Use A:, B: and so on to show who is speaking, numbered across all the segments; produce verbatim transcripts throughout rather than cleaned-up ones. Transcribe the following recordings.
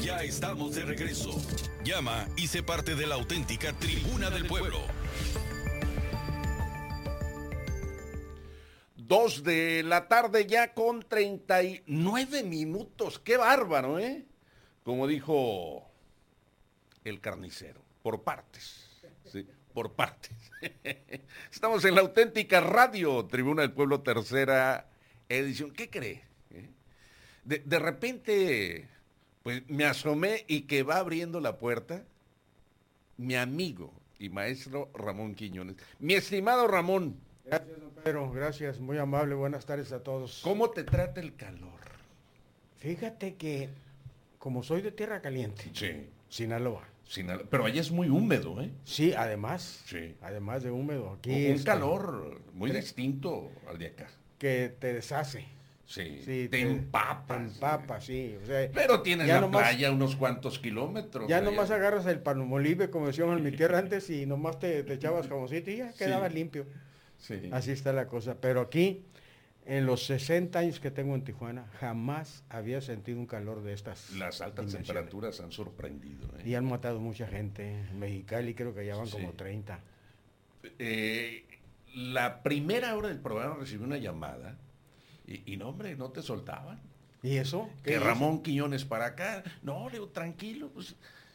A: Ya estamos de regreso. Llama y sé parte de la auténtica Tribuna del Pueblo.
B: Dos de la tarde ya con treinta y nueve minutos. ¡Qué bárbaro, eh! Como dijo el carnicero, por partes. Sí, por partes. Estamos en la auténtica radio, Tribuna del Pueblo, tercera edición. ¿Qué cree? ¿Eh? De, de repente, pues me asomé y que va abriendo la puerta mi amigo y maestro Ramón Quiñones. Mi estimado Ramón.
C: Gracias, don Pedro, gracias, muy amable, buenas tardes a todos.
B: ¿Cómo te trata el calor?
C: Fíjate que, como soy de tierra caliente,
B: Sí.
C: Sinaloa.
B: Sinaloa. Pero allá es muy húmedo, ¿eh?
C: Sí, además,
B: Sí.
C: además de húmedo, aquí
B: Un
C: es
B: calor muy
C: tre-
B: distinto al de acá.
C: que te deshace.
B: Sí,
C: Sí,
B: te, empapas.
C: Te empapas, sí. O sea,
B: Pero tienes
C: ya
B: la
C: nomás-
B: playa unos cuantos kilómetros.
C: ya
B: allá.
C: nomás agarras el palmolive, como decíamos en mi tierra antes, y nomás te, te echabas jamoncito y ya
B: Sí.
C: quedabas limpio.
B: Sí.
C: Así está la cosa. Pero aquí, en los sesenta años que tengo en Tijuana, jamás había sentido un calor de estas
B: Las altas
C: dimensiones.
B: temperaturas han sorprendido. ¿eh?
C: Y han matado mucha gente. En Mexicali creo que ya van
B: Sí.
C: como treinta.
B: Eh, la primera hora del programa recibí una llamada y, y no, hombre, no te soltaban.
C: ¿Y eso? ¿Qué
B: Que
C: dice?
B: Ramón Quiñones para acá. No, le digo, tranquilo, pues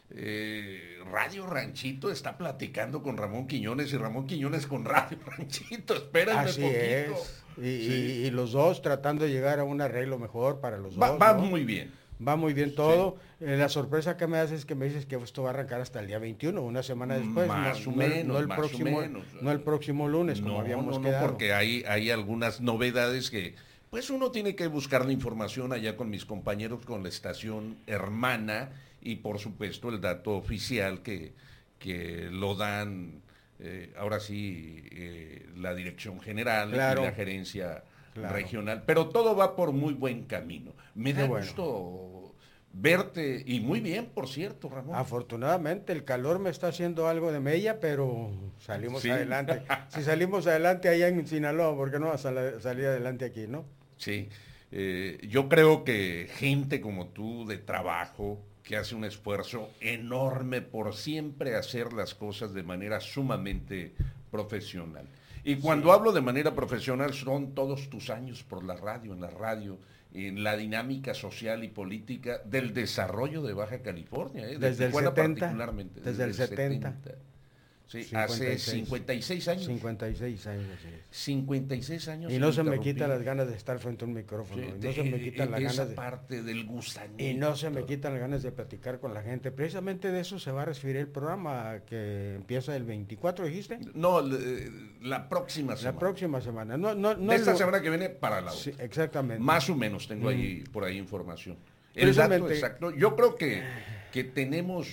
B: eh, Radio Ranchito está platicando con Ramón Quiñones y Ramón Quiñones con Radio Ranchito. Espérenme
C: Así
B: poquito.
C: es. Y,
B: Sí.
C: y- y los dos tratando de llegar a un arreglo mejor para los
B: Va,
C: dos.
B: va
C: ¿no?
B: muy bien.
C: Va muy bien todo. Eh, la sorpresa que me haces es que me dices que esto va a arrancar hasta el día veintiuno, una semana después.
B: Más
C: no,
B: o
C: no el-
B: menos,
C: no el
B: más o
C: próximo,
B: menos.
C: no el próximo lunes, como
B: No,
C: habíamos
B: no, no,
C: quedado.
B: porque hay, hay algunas novedades que, pues uno tiene que buscar la información allá con mis compañeros, con la estación hermana y por supuesto el dato oficial que, que lo dan, eh, ahora sí, eh, la dirección general
C: Claro.
B: y la gerencia
C: Claro.
B: regional. Pero todo va por muy buen camino. Me
C: Qué
B: da
C: bueno.
B: gusto verte y muy bien, por cierto, Ramón.
C: Afortunadamente el calor me está haciendo algo de mella, pero salimos
B: Sí.
C: adelante. Si salimos adelante allá en Sinaloa, ¿por qué no vas a sal- salir adelante aquí, no?
B: Sí, eh, yo creo que gente como tú de trabajo, que hace un esfuerzo enorme por siempre hacer las cosas de manera sumamente profesional. Y cuando hablo de manera profesional son todos tus años por la radio, en la radio, en la dinámica social y política del desarrollo de Baja California, ¿eh? de
C: Desde el
B: Tijuana
C: setenta,
B: particularmente.
C: desde el setenta.
B: Sí,
C: cincuenta y
B: hace
C: seis.
B: cincuenta y seis años.
C: cincuenta y seis años, así es.
B: cincuenta y seis años.
C: Y no se me
B: ininterrumpidos.
C: quitan las ganas de estar frente a un micrófono.
B: Sí,
C: y no se me
B: de-
C: quitan las
B: esa
C: ganas de...
B: parte del gusanito.
C: Y no se me quitan las ganas de platicar con la gente. Precisamente de eso se va a referir el programa que empieza el veinticuatro, ¿dijiste?
B: No, le- la próxima semana.
C: La próxima semana. No, no, no
B: de esta
C: lo-
B: semana que viene para la otra.
C: Sí, exactamente.
B: Más o menos tengo ahí por ahí información. El dato
C: Precisamente-
B: exacto. Yo creo que, que tenemos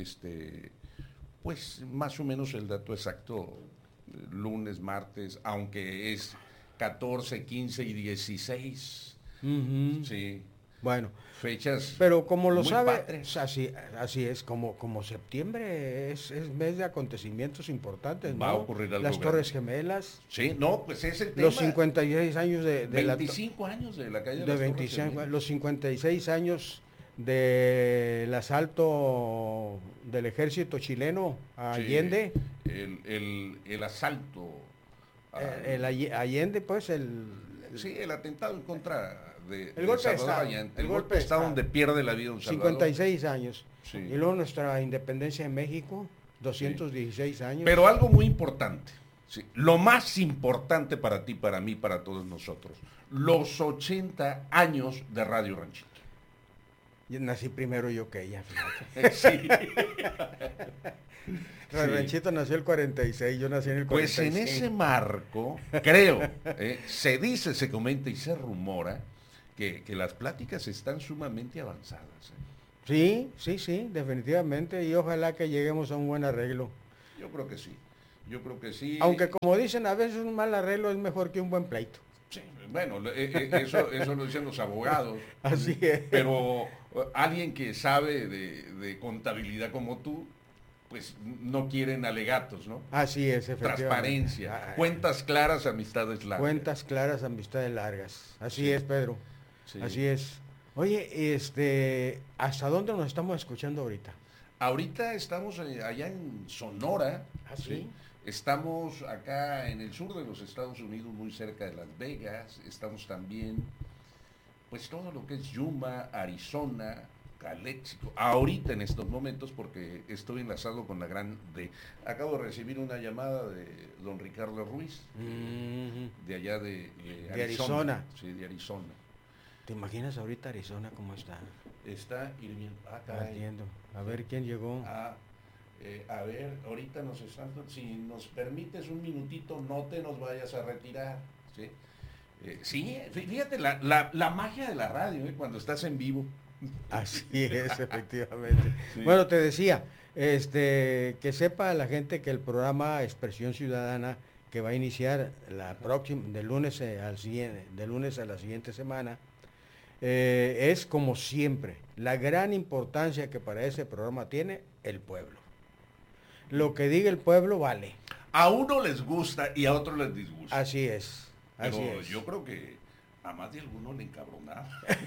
B: este pues más o menos el dato exacto eh, lunes, martes, aunque es catorce, quince y dieciséis.
C: Ujú.
B: Sí,
C: Bueno,
B: fechas.
C: pero como lo
B: muy
C: sabe,
B: patrias.
C: así, así es, como, como septiembre es, es mes de acontecimientos importantes,
B: Va a
C: ¿no?
B: ocurrir algo
C: Las
B: grande.
C: Torres Gemelas,
B: Sí, no, pues es el tema.
C: los cincuenta y seis años de, de la...
B: veinticinco años de la calle de,
C: de
B: las Torres
C: veinticinco,
B: Gemelas.
C: los cincuenta y seis años del asalto del ejército chileno a
B: Sí,
C: Allende,
B: El, el, el asalto. a-
C: eh, el Alle- Allende, pues el...
B: sí, el atentado en contra de, de
C: golpe de
B: Salvador
C: Estado,
B: Allende.
C: el
B: El,
C: golpe
B: golpe
C: de
B: de Estado
C: Estado.
B: donde pierde la vida un Salvador.
C: cincuenta y seis años.
B: Sí.
C: Y luego nuestra independencia de México, doscientos dieciséis años.
B: Pero algo muy importante, sí, lo más importante para ti, para mí, para todos nosotros, los ochenta años de Radio Ranchito.
C: Yo nací primero yo que ella, fíjate.
B: Eh, Sí.
C: El
B: Sí.
C: Ranchito nació el cuarenta y seis, yo nací en el
B: Pues
C: cuarenta y
B: en
C: seis.
B: ese marco, creo, eh, se dice, se comenta y se rumora que, que las pláticas están sumamente avanzadas. eh.
C: Sí, sí, sí, definitivamente, y ojalá que lleguemos a un buen arreglo.
B: Yo creo que sí, yo creo que sí.
C: Aunque como dicen, a veces un mal arreglo es mejor que un buen pleito.
B: Sí, bueno, eh, eh, eso, eso lo dicen los abogados.
C: Así es.
B: Pero eh, alguien que sabe de, de contabilidad como tú, pues no quieren alegatos, ¿no?
C: Así es, efectivamente.
B: Transparencia,
C: Ah,
B: cuentas claras, amistades largas.
C: Cuentas claras, amistades largas. Así
B: Sí.
C: es, Pedro.
B: Sí.
C: Así es. Oye, este, ¿hasta dónde nos estamos escuchando ahorita?
B: Ahorita estamos allá en Sonora.
C: ¿Ah, sí?
B: Estamos acá en el sur de los Estados Unidos, muy cerca de Las Vegas. Estamos también, pues todo lo que es Yuma, Arizona, Calexico. Ahorita en estos momentos, porque estoy enlazado con la gran de... Acabo de recibir una llamada de don Ricardo Ruiz,
C: Mm-hmm.
B: de allá de, de,
C: de
B: Arizona.
C: Arizona.
B: Sí, de Arizona.
C: ¿Te imaginas ahorita Arizona cómo está?
B: Está hirviendo. Ah, caray.
C: Ardiendo. A ver quién llegó.
B: Ah, eh, a ver, ahorita nos están, si nos permites un minutito, no te nos vayas a retirar, ¿sí? Eh, sí, fíjate, la, la, la magia de la radio, ¿eh? Cuando estás en vivo.
C: Así es, efectivamente.
B: Sí.
C: Bueno, te decía, este, que sepa la gente que el programa Expresión Ciudadana, que va a iniciar la próxima, de lunes al siguiente, de lunes a la siguiente semana, eh, es como siempre, la gran importancia que para ese programa tiene el pueblo. Lo que diga el pueblo vale.
B: A uno les gusta y a otro les disgusta.
C: Así es. Así
B: Pero
C: es.
B: yo creo que a más de alguno le encabronaba.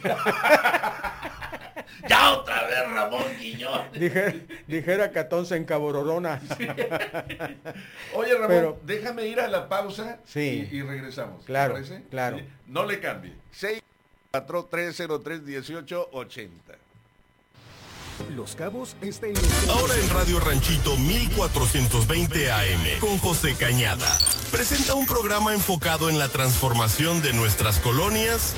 B: ¡Ya otra vez Ramón Quiñón!
C: Dijera, dijera Catón se encabororona.
B: Sí. Oye, Ramón,
C: Pero,
B: déjame ir a la pausa
C: sí,
B: y, y regresamos.
C: claro,
B: ¿Te parece?
C: claro.
B: Sí. No le cambie. seis cuatro tres cero tres dieciocho ochenta.
D: Los Cabos está en...
A: Ahora en Radio Ranchito mil cuatrocientos veinte A M con José Cañada. Presenta un programa enfocado en la transformación de nuestras colonias,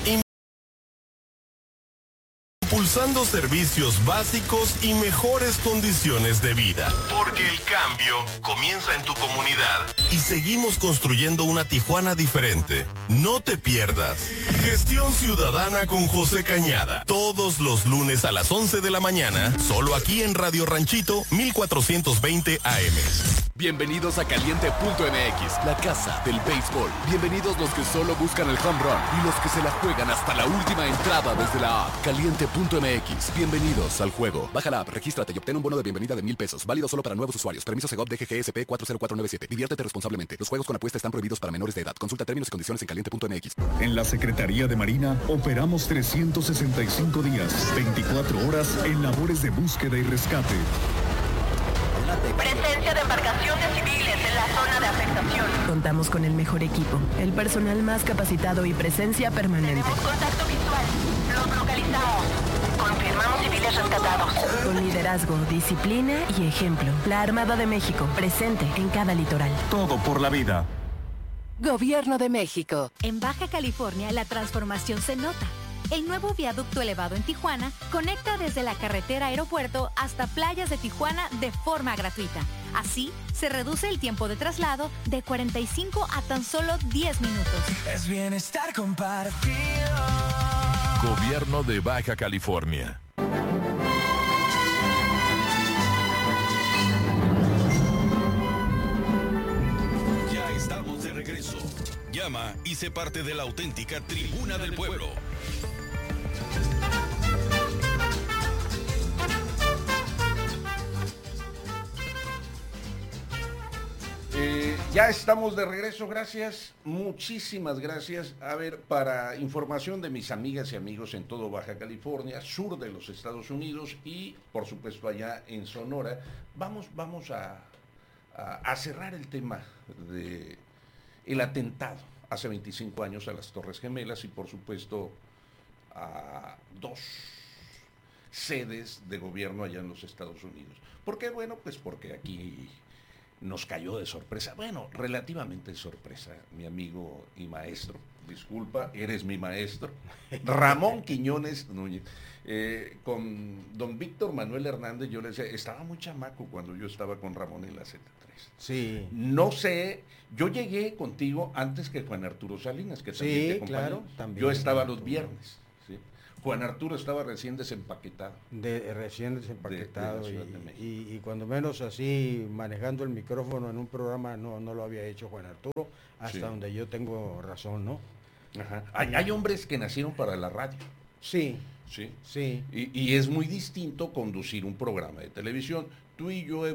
A: impulsando servicios básicos y mejores condiciones de vida. Porque el cambio comienza en tu comunidad y seguimos construyendo una Tijuana diferente. No te pierdas. Gestión Ciudadana con José Cañada. Todos los lunes a las once de la mañana, solo aquí en Radio Ranchito mil cuatrocientos veinte A M.
D: Bienvenidos a Caliente punto M X, la casa del béisbol. Bienvenidos los que solo buscan el home run y los que se la juegan hasta la última entrada desde la app. Caliente punto M X. Bienvenidos al juego. Baja la app, regístrate y obtén un bono de bienvenida de mil pesos. Válido solo para nuevos usuarios. Permiso Segov D G G S P cuatro cero cuatro nueve siete. Diviértete responsablemente. Los juegos con apuesta están prohibidos para menores de edad. Consulta términos y condiciones en caliente punto M X.
E: En la Secretaría de Marina operamos trescientos sesenta y cinco días, veinticuatro horas en labores de búsqueda y rescate.
F: Presencia de embarcaciones civiles en la zona de afectación.
G: Contamos con el mejor equipo, el personal más capacitado y presencia permanente.
F: Tenemos contacto visual. Los localizamos. Confirmamos civiles rescatados.
G: Con liderazgo, disciplina y ejemplo. La Armada de México, presente en cada litoral.
E: Todo por la vida.
G: Gobierno de México.
H: En Baja California la transformación se nota. El nuevo viaducto elevado en Tijuana conecta desde la carretera aeropuerto hasta playas de Tijuana de forma gratuita. Así, se reduce el tiempo de traslado de cuarenta y cinco a tan solo diez minutos.
I: Es bienestar compartido.
A: Gobierno de Baja California. Ya estamos de regreso. Llama y sé parte de la auténtica Tribuna del Pueblo.
B: Eh, ya estamos de regreso, gracias, muchísimas gracias. A ver, para información de mis amigas y amigos en todo Baja California, sur de los Estados Unidos y por supuesto allá en Sonora, vamos, vamos a, a, a cerrar el tema de el atentado hace veinticinco años a las Torres Gemelas y por supuesto a dos sedes de gobierno allá en los Estados Unidos. ¿Por qué? Bueno, pues porque aquí nos cayó de sorpresa, bueno, relativamente de sorpresa, mi amigo y maestro, disculpa, eres mi maestro, Ramón Quiñones Núñez, eh, con don Víctor Manuel Hernández, yo le decía, estaba muy chamaco cuando yo estaba con Ramón en la Z tres.
C: Sí.
B: No sé, yo llegué contigo antes que Juan Arturo Salinas, que también
C: Sí,
B: te acompañó.
C: claro, también.
B: Yo estaba los viernes, ¿sí? Juan Arturo estaba recién desempaquetado.
C: De, recién desempaquetado
B: De- de la Ciudad de
C: y,
B: México.
C: y- y cuando menos así manejando el micrófono en un programa no, no lo había hecho Juan Arturo, hasta
B: Sí.
C: donde yo tengo razón, ¿no?
B: Ajá. Hay, hay hombres que nacieron para la radio,
C: Sí,
B: ¿sí?
C: sí.
B: Y, y es muy distinto conducir un programa de televisión. Tú y yo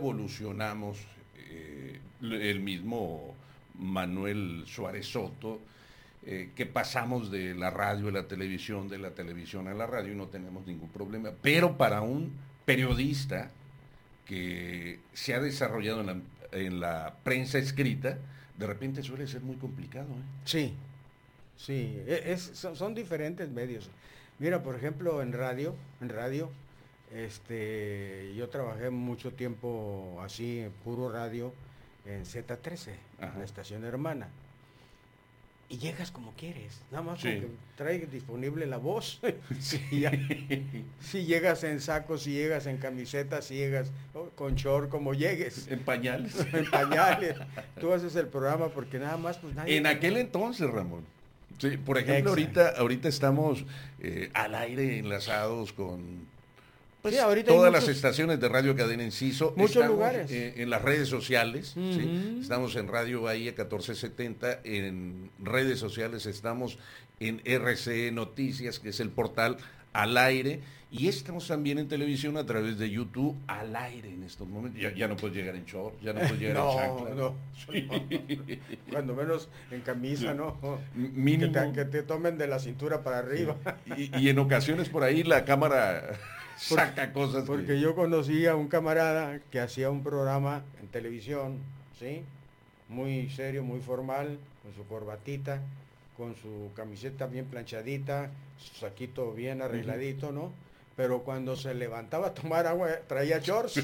B: evolucionamos, eh, el mismo Manuel Suárez Soto, eh, que pasamos de la radio a la televisión, de la televisión a la radio y no tenemos ningún problema. Pero para un periodista que se ha desarrollado en la, en la prensa escrita, de repente suele ser muy complicado. ¿eh?
C: Sí, sí, es, son, son diferentes medios. Mira, por ejemplo, en radio, en radio, este, yo trabajé mucho tiempo así, en puro radio, en Z trece, la estación hermana. Y llegas como quieres, nada más sí. Porque trae disponible la voz. Sí. Ya, si llegas en sacos, si llegas en camisetas, si llegas oh, con short, como llegues.
B: En pañales.
C: En pañales. Tú haces el programa porque nada más, pues nadie...
B: En aquel entonces, Ramón. Sí, por ejemplo, ahorita, ahorita estamos eh, al aire enlazados con... Pues, sí, ahorita todas muchos, las estaciones de Radio Cadena Enciso.
C: Muchos
B: estamos,
C: lugares.
B: Eh, en las redes sociales.
C: Uh-huh.
B: ¿sí? Estamos en Radio Bahía catorce setenta. En redes sociales estamos en R C Noticias, que es el portal al aire. Y estamos también en televisión a través de YouTube al aire en estos momentos. Ya, ya no puedes llegar en short, ya no puedes llegar
C: no,
B: en chancla.
C: No, sí. Cuando menos en camisa, sí. ¿no?
B: Mínimo.
C: Que te, que te tomen de la cintura para arriba.
B: Sí. Y, y en ocasiones por ahí la cámara... saca cosas.
C: Porque
B: que...
C: yo conocí a un camarada que hacía un programa en televisión, ¿sí? Muy serio, muy formal, con su corbatita, con su camiseta bien planchadita, su saquito bien arregladito, ¿no? Pero cuando se levantaba a tomar agua, traía shorts.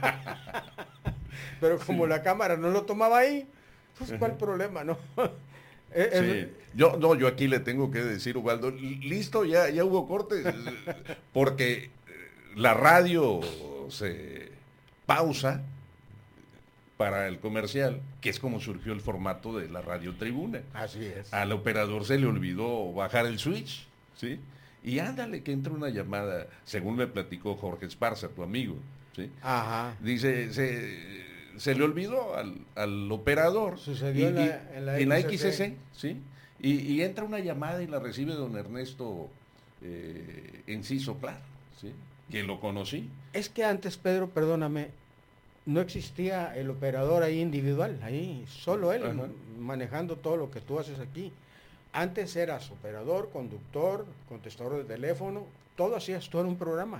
C: Pero como sí. La cámara no lo tomaba ahí, pues ¿cuál uh-huh. problema, no?
B: Sí. Yo, no, yo aquí le tengo que decir, Ubaldo, listo, ya, ya hubo cortes, porque la radio se pausa para el comercial, que es como surgió el formato de la Radio Tribuna.
C: Así es.
B: Al operador se le olvidó bajar el switch, ¿sí? Y ándale que entra una llamada, según me platicó Jorge Esparza, tu amigo, ¿sí?
C: Ajá.
B: Dice, se, se le olvidó al, al operador.
C: Sucedió
B: y,
C: en, la, en, la
B: en la X C C, ¿sí? Y, y entra una llamada y la recibe don Ernesto eh, Enciso, claro, ¿sí? Que lo conocí.
C: Es que antes, Pedro, perdóname, no existía el operador ahí individual, ahí solo él, ajá. Manejando todo lo que tú haces aquí. Antes eras operador, conductor, contestador de teléfono, todo hacías tú en un programa.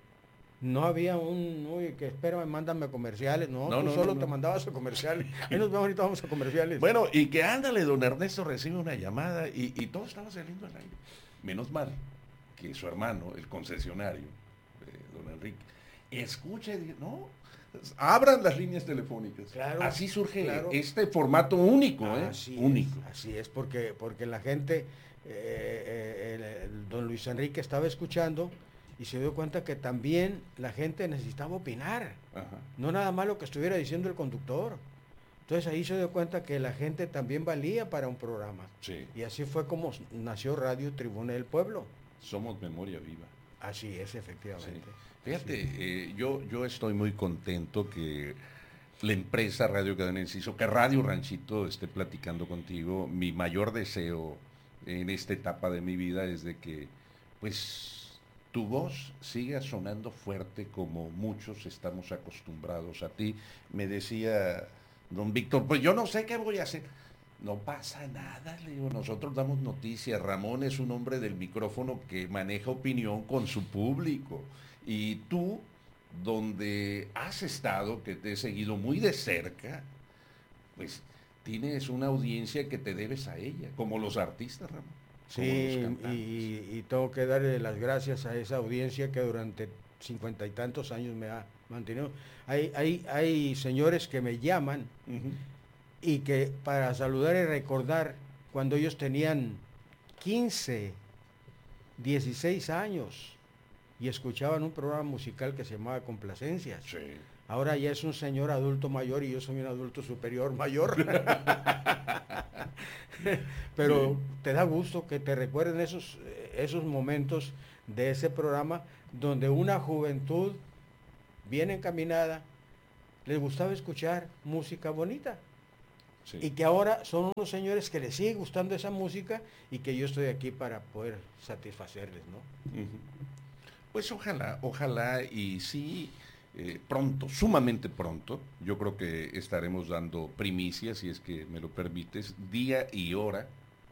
C: No había un, uy, que espérame, mándame comerciales, no,
B: no
C: tú
B: no,
C: solo
B: no, no.
C: te mandabas a comerciales. Ahí nos vemos, ahorita vamos a comerciales.
B: Bueno, y que ándale, don Ernesto recibe una llamada y, y todo estaba saliendo al aire. Menos mal que su hermano, el concesionario, eh, don Enrique, escucha y dice, no, abran las líneas telefónicas.
C: Claro,
B: así surge
C: claro.
B: Este formato único, ¿eh?
C: Así
B: único.
C: Es, así es, porque, porque la gente, eh, eh, el, el, don Luis Enrique estaba escuchando y se dio cuenta que también la gente necesitaba opinar.
B: Ajá.
C: No nada más lo que estuviera diciendo el conductor. Entonces ahí se dio cuenta que la gente también valía para un programa.
B: Sí.
C: Y así fue como nació Radio Tribuna del Pueblo.
B: Somos memoria viva.
C: Así es, efectivamente.
B: Sí. Fíjate, eh, yo, yo estoy muy contento que la empresa Radio Cadena Enciso, que Radio Ranchito esté platicando contigo. Mi mayor deseo en esta etapa de mi vida es de que, pues, tu voz siga sonando fuerte como muchos estamos acostumbrados a ti. Me decía don Víctor, pues yo no sé qué voy a hacer. No pasa nada, le digo, nosotros damos noticias. Ramón es un hombre del micrófono que maneja opinión con su público. Y tú, donde has estado, que te he seguido muy de cerca, pues tienes una audiencia que te debes a ella, como los artistas, Ramón.
C: Sí, y, y tengo que darle las gracias a esa audiencia que durante cincuenta y tantos años me ha mantenido. Hay, hay, hay señores que me llaman uh-huh. y que para saludar y recordar cuando ellos tenían quince, dieciséis años y escuchaban un programa musical que se llamaba Complacencias.
B: Sí.
C: Ahora ya es un señor adulto mayor y yo soy un adulto superior mayor. Pero sí. Te da gusto que te recuerden esos, esos momentos de ese programa donde una juventud bien encaminada les gustaba escuchar música bonita. Sí. Y que ahora son unos señores que les sigue gustando esa música y que yo estoy aquí para poder satisfacerles, ¿no?
B: Uh-huh. Pues ojalá, ojalá y sí, eh, pronto, sumamente pronto, yo creo que estaremos dando primicias, si es que me lo permites, día y hora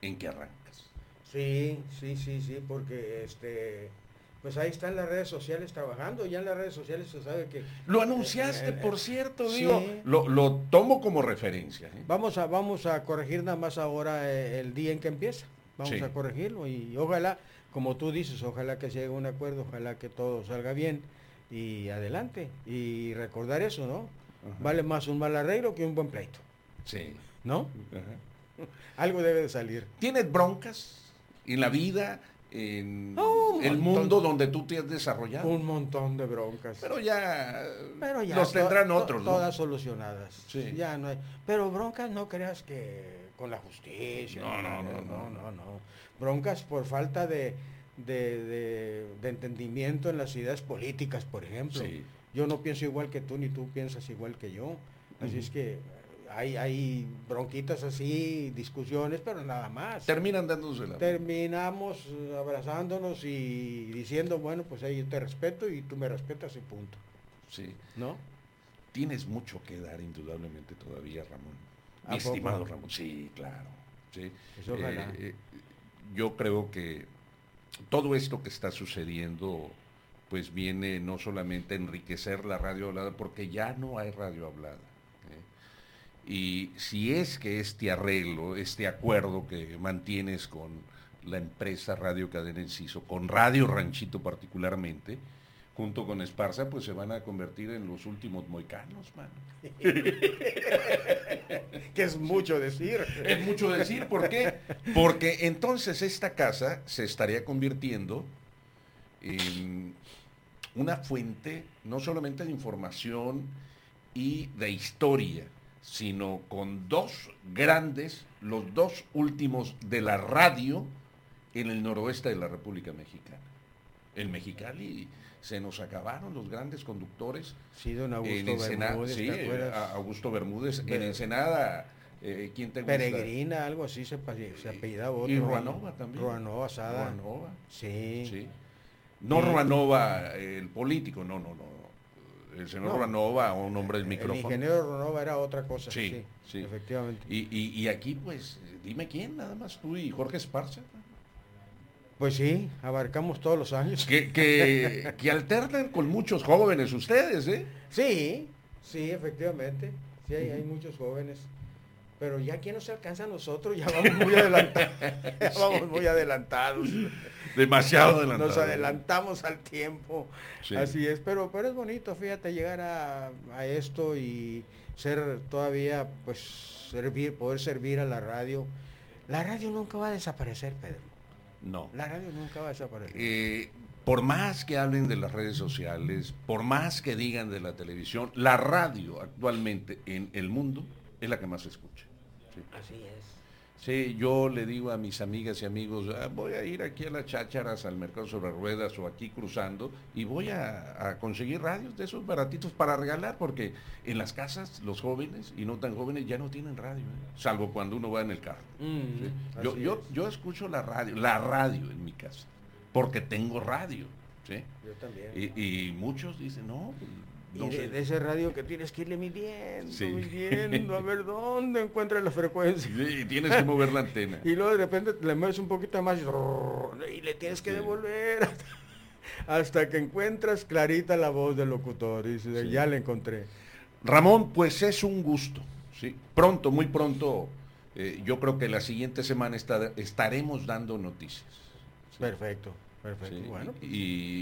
B: en que arrancas.
C: Sí, sí, sí, sí, porque este, pues ahí están las redes sociales trabajando, ya en las redes sociales se sabe que...
B: Lo anunciaste,
C: eh, eh,
B: por cierto,
C: sí.
B: digo, lo, lo tomo como referencia. ¿eh?
C: Vamos a, vamos a corregir nada más ahora eh, el día en que empieza, vamos
B: Sí.
C: a corregirlo y ojalá, como tú dices, ojalá que se llegue a un acuerdo, ojalá que todo salga bien y adelante, y recordar eso, ¿no?
B: Ajá.
C: Vale más un mal arreglo que un buen pleito,
B: Sí.
C: ¿no?
B: Ajá.
C: Algo debe de salir.
B: ¿Tienes broncas en la vida, en
C: No, un
B: el
C: montón.
B: mundo donde tú te has desarrollado?
C: Un montón de broncas.
B: Pero ya,
C: Pero ya
B: los
C: to-
B: tendrán
C: to-
B: otros, ¿no?
C: Todas solucionadas.
B: Sí.
C: Ya no hay. Pero broncas no creas que con la justicia.
B: No, no, no,
C: no,
B: no.
C: no, no. Broncas por falta de, de, de, de entendimiento en las ideas políticas, por ejemplo.
B: Sí.
C: Yo no pienso igual que tú, ni tú piensas igual que yo. Así
B: Ujú.
C: es que hay, hay bronquitas así, discusiones, pero nada más.
B: Terminan dándose la...
C: Terminamos eh, abrazándonos y diciendo, bueno, pues ahí yo te respeto y tú me respetas y punto.
B: Sí.
C: ¿No?
B: Tienes mucho que dar indudablemente todavía, Ramón.
C: ¿A
B: Mi
C: poco?
B: estimado Ramón. Sí, claro. Sí.
C: Pues ojalá.
B: Eh, eh, yo creo que todo esto que está sucediendo pues viene no solamente a enriquecer la radio hablada, porque ya no hay radio hablada. ¿eh? Y si es que este arreglo, este acuerdo que mantienes con la empresa Radio Cadena Enciso, con Radio Ranchito particularmente, junto con Esparza, pues se van a convertir en los últimos moicanos, mano.
C: Que es mucho decir.
B: Es mucho decir, ¿por qué? Porque entonces esta casa se estaría convirtiendo en una fuente no solamente de información y de historia, sino con dos grandes, los dos últimos de la radio en el noroeste de la República Mexicana. En Mexicali se nos acabaron los grandes conductores.
C: Sí, don Augusto
B: En Ensenada,
C: Bermúdez,
B: sí,
C: ¿te acuerdas?
B: a- Augusto Bermúdez.
C: Be-
B: En Ensenada, eh, ¿quién te gusta?
C: Peregrina, algo así se, pa- se apellidaba otro.
B: Y Ruanova también.
C: Ruanova Sada.
B: Ruanova.
C: Sí.
B: Sí. No
C: Y-
B: Ruanova, el político, no, no, no. El señor
C: No.
B: Ruanova, un hombre del
C: El
B: micrófono.
C: ingeniero Ruanova era otra cosa.
B: Sí,
C: Sí,
B: sí.
C: efectivamente.
B: Y, y, y aquí, pues, dime quién, nada más tú y Jorge Esparza.
C: Pues sí, abarcamos todos los años.
B: Que, que, que alternan con muchos jóvenes ustedes, ¿eh?
C: Sí, sí, efectivamente. Sí, hay, hay muchos jóvenes. Pero ya aquí no se alcanza a nosotros, ya vamos muy adelantados. Ya vamos muy adelantados.
B: Demasiado adelantado.
C: Nos adelantamos al tiempo.
B: Sí.
C: Así es, pero, pero es bonito, fíjate, llegar a, a esto y ser todavía, pues, servir, poder servir a la radio. La radio nunca va a desaparecer, Pedro.
B: No.
C: La radio nunca va a desaparecer.
B: Eh, por más que hablen de las redes sociales, por más que digan de la televisión, la radio actualmente en el mundo es la que más se escucha. Sí.
C: Así es.
B: Sí, yo le digo a mis amigas y amigos, ah, voy a ir aquí a las chácharas, al mercado sobre ruedas o aquí cruzando y voy a, a conseguir radios de esos baratitos para regalar, porque en las casas los jóvenes y no tan jóvenes ya no tienen radio, ¿eh? Salvo cuando uno va en el carro.
C: Mm,
B: ¿sí?
C: así
B: Yo, yo,
C: es.
B: yo escucho la radio, la radio en mi casa, porque tengo radio. ¿sí?
C: Yo también.
B: Y, y muchos dicen, no, pues, no
C: Y de,
B: sé.
C: de ese radio que tienes que irle midiendo,
B: Sí.
C: midiendo, a ver dónde encuentra la frecuencia.
B: Sí, tienes que mover la antena.
C: Y luego de repente le mueves un poquito más y, y le tienes que
B: Sí.
C: devolver hasta, hasta que encuentras clarita la voz del locutor. Y dices,
B: Sí.
C: ya la encontré.
B: Ramón, pues es un gusto. ¿sí? Pronto, muy pronto, eh, yo creo que la siguiente semana está- estaremos dando noticias. ¿sí?
C: Perfecto, perfecto.
B: Sí,
C: Bueno,
B: y,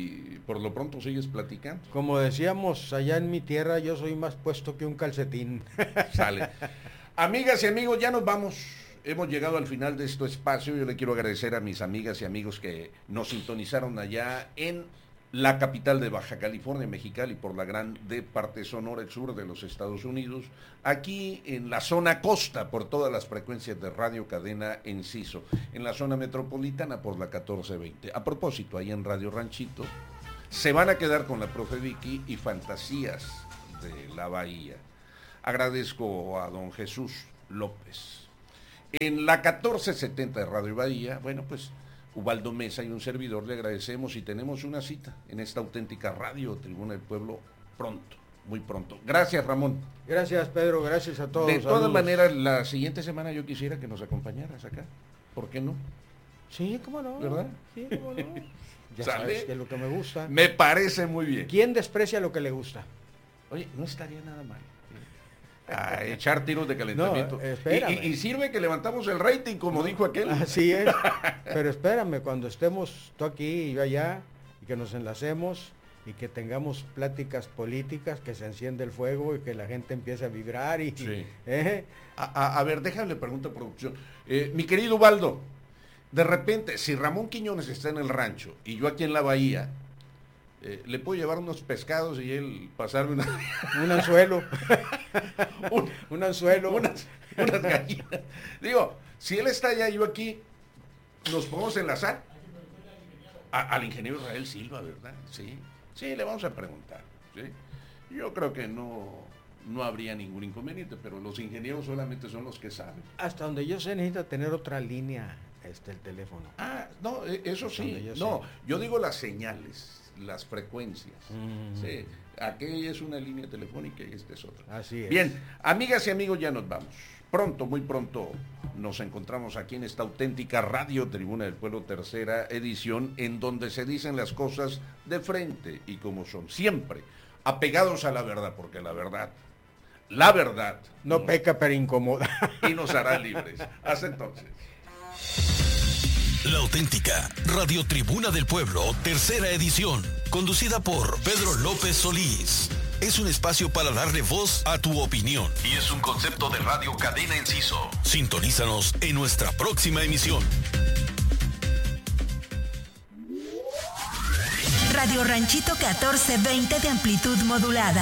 B: y por lo pronto sigues platicando.
C: como decíamos allá en mi tierra, yo soy más puesto que un calcetín.
B: Sale. Amigas y amigos, ya nos vamos. Hemos llegado al final de este espacio. Yo le quiero agradecer a mis amigas y amigos que nos sintonizaron allá en la capital de Baja California, Mexicali, por la grande parte sonora del sur de los Estados Unidos, aquí en la zona costa, por todas las frecuencias de Radio Cadena Enciso, en la zona metropolitana por la catorce veinte. A propósito, ahí en Radio Ranchito, se van a quedar con la profe Vicky y Fantasías de la Bahía. Agradezco a don Jesús López. En la catorce setenta de Radio Bahía, bueno, pues Ubaldo Mesa y un servidor le agradecemos y tenemos una cita en esta auténtica radio Tribuna del Pueblo pronto, muy pronto. Gracias, Ramón.
C: Gracias, Pedro, gracias a todos.
B: De todas
C: saludos.
B: maneras, la siguiente semana yo quisiera que nos acompañaras acá. ¿Por qué no?
C: Sí, cómo no.
B: ¿Verdad?
C: Sí, cómo no. Ya
B: ¿Sale?
C: sabes que es lo que me gusta.
B: Me parece muy bien.
C: ¿Quién desprecia lo que le gusta?
B: Oye, no estaría nada mal. A echar tiros de calentamiento.
C: No, espérame.
B: y, y, y sirve que levantamos el rating, como dijo aquel.
C: Así es. Pero espérame, cuando estemos tú aquí y yo allá, y que nos enlacemos, y que tengamos pláticas políticas, que se enciende el fuego y que la gente empiece a vibrar. Y,
B: sí.
C: ¿eh?
B: a, a, a ver, déjame preguntar a producción. Eh, mi querido Ubaldo, de repente, si Ramón Quiñones está en el rancho y yo aquí en la bahía, eh, le puedo llevar unos pescados y él pasarme una...
C: un anzuelo.
B: un,
C: un anzuelo.
B: Unas, unas gallinas. Digo, si él está allá y yo aquí, nos podemos enlazar. A, al ingeniero Israel Silva, ¿verdad? Sí. Sí, le vamos a preguntar. ¿Sí? Yo creo que no, no habría ningún inconveniente, pero los ingenieros solamente son los que saben.
C: Hasta donde yo sé, necesita tener otra línea este el teléfono.
B: Ah, no, eso
C: Hasta
B: sí.
C: yo
B: No,
C: sé.
B: yo digo las señales, las frecuencias.
C: Mm.
B: Sí, aquella es una línea telefónica y esta es otra.
C: Así es.
B: Bien, amigas y amigos, ya nos vamos. Pronto, muy pronto, nos encontramos aquí en esta auténtica Radio Tribuna del Pueblo, tercera edición, en donde se dicen las cosas de frente y como son, siempre apegados a la verdad, porque la verdad, la verdad...
C: No
B: nos,
C: peca, pero incomoda.
B: Y nos hará libres. Hasta entonces.
A: La auténtica Radio Tribuna del Pueblo, tercera edición, conducida por Pedro López Solís. Es un espacio para darle voz a tu opinión. Y es un concepto de Radio Cadena Enciso. Sintonízanos en nuestra próxima emisión.
J: Radio Ranchito catorce veinte de amplitud modulada.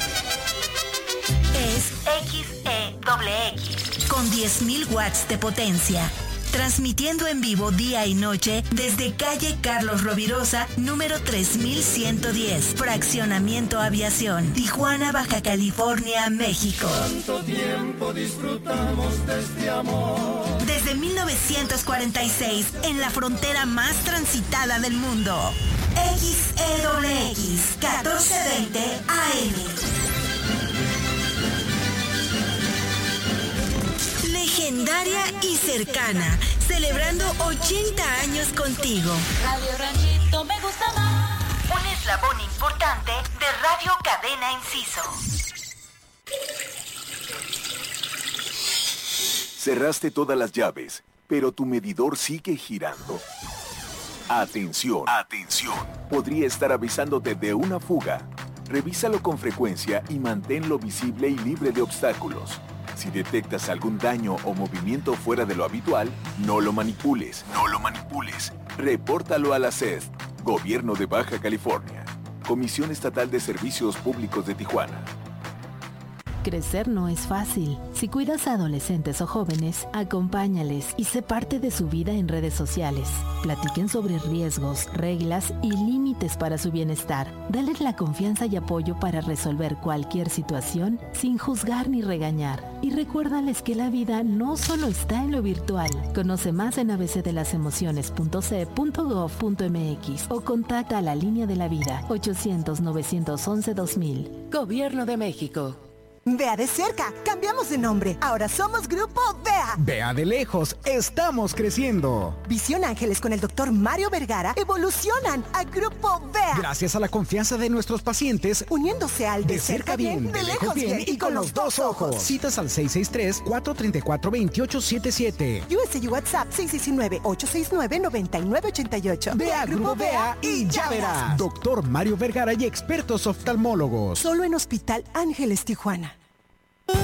J: Es
F: X E X X.
J: Con diez mil watts de potencia. Transmitiendo en vivo día y noche desde calle Carlos Rovirosa, número tres mil ciento diez, Fraccionamiento Aviación, Tijuana, Baja California, México.
I: ¿Cuánto tiempo disfrutamos de este amor?
J: Desde mil novecientos cuarenta y seis, en la frontera más transitada del mundo. X E X, catorce veinte A M. Legendaria y cercana, celebrando ochenta años contigo.
F: Radio Ranchito me gusta más. Un eslabón importante de Radio Cadena Enciso.
D: Cerraste todas las llaves, pero tu medidor sigue girando. Atención, atención. Podría estar avisándote de una fuga. Revísalo con frecuencia y manténlo visible y libre de obstáculos. Si detectas algún daño o movimiento fuera de lo habitual, no lo manipules, no lo manipules. Repórtalo a la C E S, Gobierno de Baja California, Comisión Estatal de Servicios Públicos de Tijuana.
G: Crecer no es fácil. Si cuidas a adolescentes o jóvenes, acompáñales y sé parte de su vida en redes sociales. Platiquen sobre riesgos, reglas y límites para su bienestar. Dales la confianza y apoyo para resolver cualquier situación sin juzgar ni regañar. Y recuérdales que la vida no solo está en lo virtual. Conoce más en a b c de las emociones punto c e punto gov punto m x o contacta a la línea de la vida ochocientos, novecientos once, dos mil. Gobierno de México.
K: Vea de cerca, cambiamos de nombre. Ahora somos Grupo Vea.
L: Vea de lejos, estamos creciendo.
K: Visión Ángeles con el doctor Mario Vergara evolucionan a Grupo Vea.
L: Gracias a la confianza de nuestros pacientes,
K: uniéndose al de,
L: de cerca bien, bien,
K: de lejos bien, bien y con los dos ojos.
L: Citas al seis seis tres, cuatro tres cuatro, dos ocho siete siete.
K: U S y WhatsApp seis seis nueve, ocho seis nueve, nueve nueve ocho ocho.
L: Vea Grupo Vea y ya verás. Doctor Mario Vergara y expertos oftalmólogos.
K: Solo en Hospital Ángeles Tijuana.